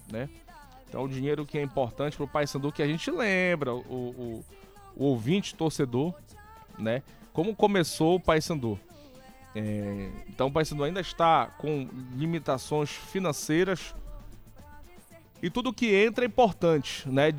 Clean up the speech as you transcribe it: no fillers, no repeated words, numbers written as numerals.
né? Então, o dinheiro que é importante para o Paysandu, que a gente lembra, o ouvinte torcedor, né? Como começou o Paysandu. Então, o Paysandu ainda está com limitações financeiras e tudo que entra é importante, né?